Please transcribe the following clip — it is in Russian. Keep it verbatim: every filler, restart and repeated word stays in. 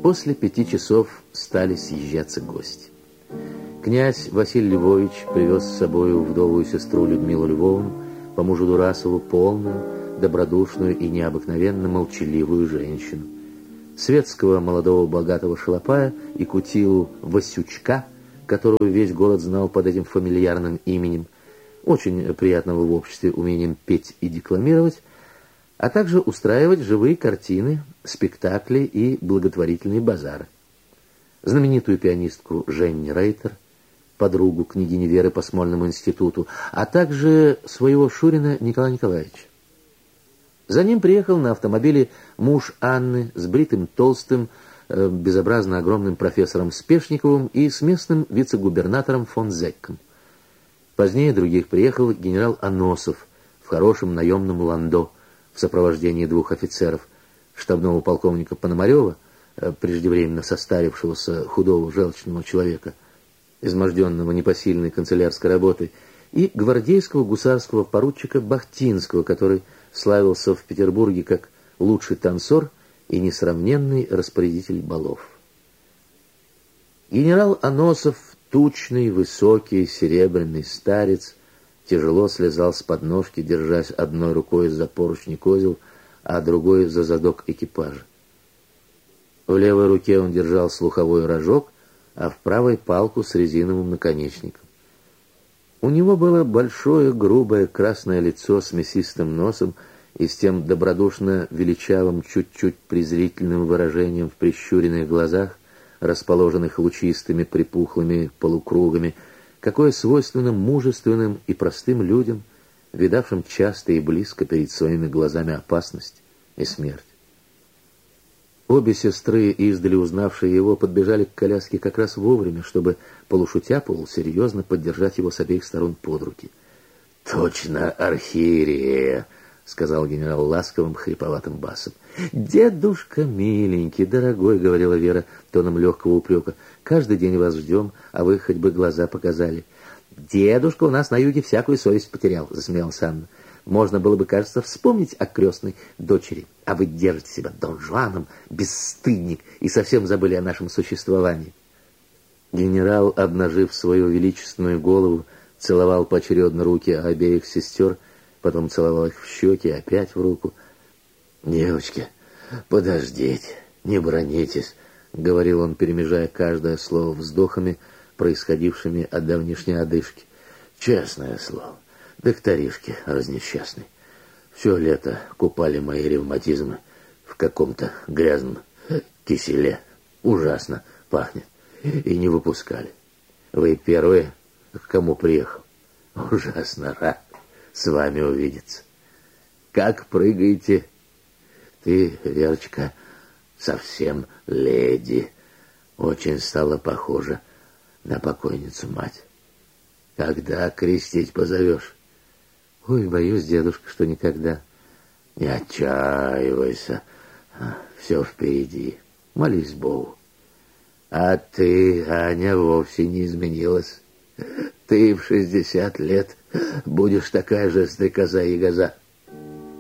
После пяти часов стали съезжаться гости. Князь Василий Львович привез с собою вдовую сестру Людмилу Львовну, по мужу Дурасову полную, добродушную и необыкновенно молчаливую женщину. Светского молодого богатого шалопая и кутилу Васючка, которую весь город знал под этим фамильярным именем, очень приятного в обществе умением петь и декламировать, а также устраивать живые картины, спектакли и благотворительные базары. Знаменитую пианистку Женни Рейтер, подругу княгини Веры по Смольному институту, а также своего шурина Николая Николаевича. За ним приехал на автомобиле муж Анны с бритым толстым, э, безобразно огромным профессором Спешниковым и с местным вице-губернатором фон Зекком. Позднее других приехал генерал Аносов в хорошем наемном ландо в сопровождении двух офицеров, штабного полковника Пономарева, э, преждевременно состарившегося худого желчного человека, изможденного непосильной канцелярской работой, и гвардейского гусарского поручика Бахтинского, который славился в Петербурге как лучший танцор и несравненный распорядитель балов. Генерал Аносов, тучный, высокий, серебряный старец, тяжело слезал с подножки, держась одной рукой за поручни козел, а другой за задок экипажа. В левой руке он держал слуховой рожок, а в правой палку с резиновым наконечником. У него было большое, грубое, красное лицо с мясистым носом и с тем добродушно величавым, чуть-чуть презрительным выражением в прищуренных глазах, расположенных лучистыми припухлыми полукругами, какое свойственно мужественным и простым людям, видавшим часто и близко перед своими глазами опасность и смерть. Обе сестры, издали узнавшие его, подбежали к коляске как раз вовремя, чтобы, полушутя, полусерьезно поддержать его с обеих сторон под руки. «Точно архиерея!» — сказал генерал ласковым, хриповатым басом. «Дедушка миленький, дорогой», — говорила Вера тоном легкого упрека, — «каждый день вас ждем, а вы хоть бы глаза показали». «Дедушка у нас на юге всякую совесть потерял», — засмеялась Анна. «Можно было бы, кажется, вспомнить о крестной дочери, а вы держите себя Дон Жуаном, бесстыдник, и совсем забыли о нашем существовании». Генерал, обнажив свою величественную голову, целовал поочередно руки обеих сестер, потом целовал их в щеки, опять в руку. «Девочки, подождите, не бронитесь», — говорил он, перемежая каждое слово вздохами, происходившими от давнишней одышки. «Честное слово, докторишки разнесчастный. Все лето купали мои ревматизмы в каком-то грязном киселе. Ужасно пахнет. И не выпускали. Вы первые, к кому приехал. Ужасно рад с вами увидеться. Как прыгаете? Ты, Верочка, совсем леди. Очень стала похожа на покойницу мать. Когда крестить позовешь? Ой, боюсь, дедушка, что никогда. Не отчаивайся. Все впереди. Молись Богу. А ты, Аня, вовсе не изменилась. Ты в шестьдесят лет будешь такая же стрекоза и газа.